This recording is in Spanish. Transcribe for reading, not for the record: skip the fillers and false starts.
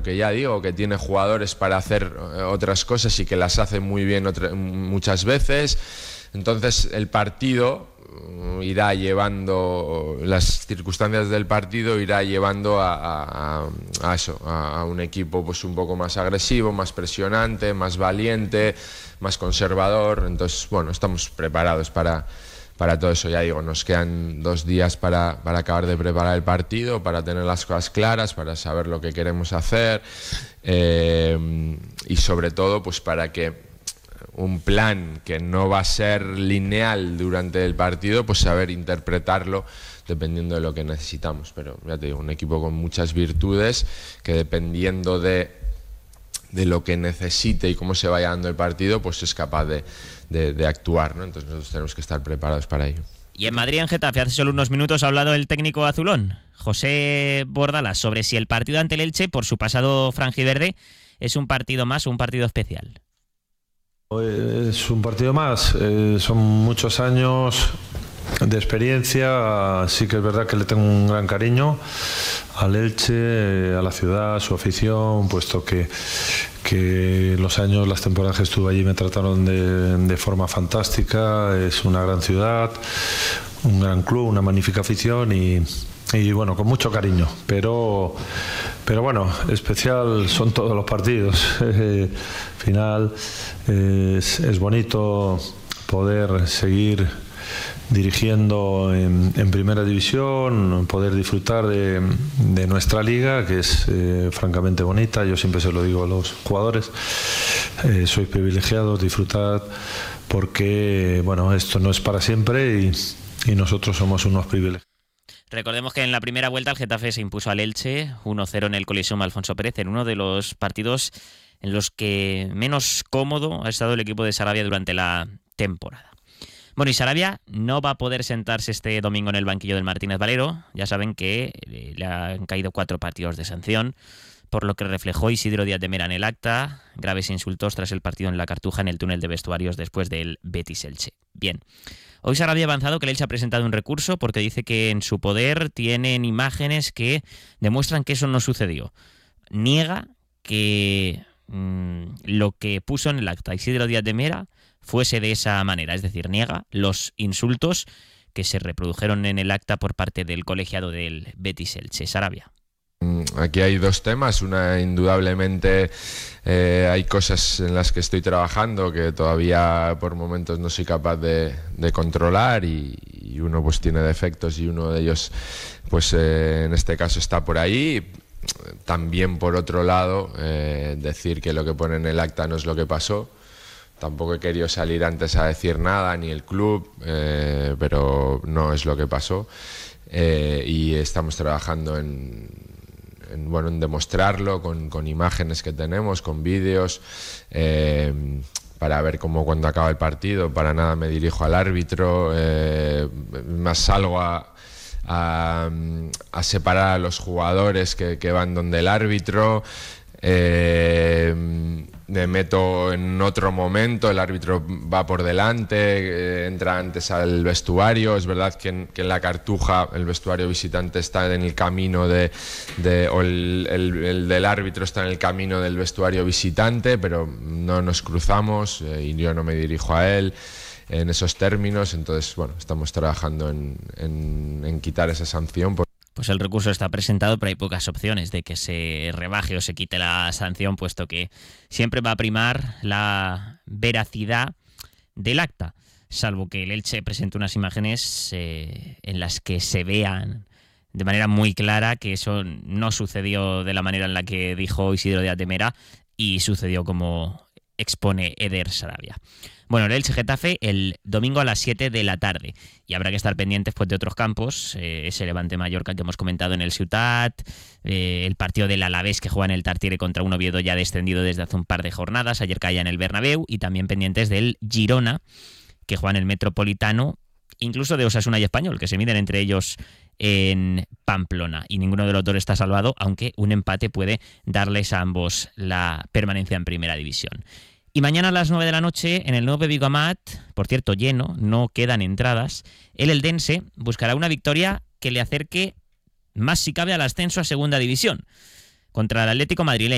que ya digo, que tiene jugadores para hacer otras cosas y que las hace muy bien muchas veces. Entonces el partido irá llevando, las circunstancias del partido irá llevando a eso, a un equipo pues un poco más agresivo, más presionante, más valiente, más conservador. Entonces, bueno, estamos preparados para todo eso. Ya digo, nos quedan 2 días para acabar de preparar el partido, para tener las cosas claras, para saber lo que queremos hacer, y sobre todo pues para que un plan que no va a ser lineal durante el partido, pues saber interpretarlo dependiendo de lo que necesitamos. Pero ya te digo, un equipo con muchas virtudes que dependiendo de lo que necesite y cómo se vaya dando el partido, pues es capaz de actuar, ¿no? Entonces nosotros tenemos que estar preparados para ello. Y en Madrid, en Getafe, hace solo unos minutos ha hablado el técnico azulón, José Bordalas, sobre si el partido ante el Elche, por su pasado franjiverde, es un partido más o un partido especial. Es un partido más, son muchos años de experiencia. Sí que es verdad que le tengo un gran cariño al Elche, a la ciudad, a su afición, puesto que las temporadas que estuve allí me trataron de forma fantástica. Es una gran ciudad, un gran club, una magnífica afición y bueno, con mucho cariño, pero bueno, especial son todos los partidos. Al final es bonito poder seguir dirigiendo en primera división, poder disfrutar de nuestra liga, que es francamente bonita. Yo siempre se lo digo a los jugadores, sois privilegiados, disfrutad, porque bueno, esto no es para siempre y nosotros somos unos privilegiados. Recordemos que en la primera vuelta el Getafe se impuso al Elche 1-0 en el Coliseum Alfonso Pérez, en uno de los partidos en los que menos cómodo ha estado el equipo de Sarabia durante la temporada. Bueno, y Sarabia no va a poder sentarse este domingo en el banquillo del Martínez Valero. Ya saben que le han caído 4 partidos de sanción, por lo que reflejó Isidro Díaz de Mera en el acta graves insultos tras el partido en la Cartuja en el túnel de vestuarios después del Betis-Elche. Bien. Hoy Sarabia ha avanzado que el Elche ha presentado un recurso porque dice que en su poder tienen imágenes que demuestran que eso no sucedió. Niega que lo que puso en el acta Isidro Díaz de Mera fuese de esa manera, es decir, niega los insultos que se reprodujeron en el acta por parte del colegiado del Betis-Elche. Sarabia. Aquí hay 2 temas. Una, indudablemente hay cosas en las que estoy trabajando que todavía por momentos no soy capaz de controlar y uno pues tiene defectos y uno de ellos pues en este caso está por ahí. También por otro lado decir que lo que pone en el acta no es lo que pasó. Tampoco he querido salir antes a decir nada, ni el club, pero no es lo que pasó. Y estamos trabajando en demostrarlo con imágenes que tenemos, con vídeos, para ver cómo cuando acaba el partido, para nada me dirijo al árbitro, más salgo a separar a los jugadores que van donde el árbitro, me meto en otro momento, el árbitro va por delante, entra antes al vestuario. Es verdad que en la Cartuja el vestuario visitante está en el camino o el del árbitro está en el camino del vestuario visitante, pero no nos cruzamos y yo no me dirijo a él en esos términos. Entonces, bueno, estamos trabajando en quitar esa sanción. Pues el recurso está presentado, pero hay pocas opciones de que se rebaje o se quite la sanción, puesto que siempre va a primar la veracidad del acta, salvo que el Elche presente unas imágenes en las que se vean de manera muy clara que eso no sucedió de la manera en la que dijo Isidro Díaz de Mera y sucedió como expone Eder Sarabia. Bueno, el Elche Getafe el domingo a las 7 de la tarde. Y habrá que estar pendientes pues, de otros campos. Ese Levante Mallorca que hemos comentado en el Ciutat. El partido del Alavés que juega en el Tartiere contra un Oviedo ya descendido desde hace un par de jornadas. Ayer caía en el Bernabéu. Y también pendientes del Girona que juega en el Metropolitano. Incluso de Osasuna y Español, que se miden entre ellos en Pamplona. Y ninguno de los dos está salvado, aunque un empate puede darles a ambos la permanencia en Primera División. Y mañana a las 9 de la noche, en el nuevo Vigo Amat, por cierto lleno, no quedan entradas, el eldense buscará una victoria que le acerque más si cabe al ascenso a Segunda División contra el Atlético madrileño.